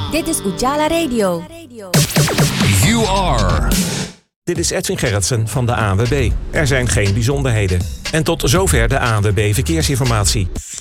Dit is Ujala Radio. You are. Dit is Edwin Gerritsen van de ANWB. Er zijn geen bijzonderheden. En tot zover de ANWB Verkeersinformatie.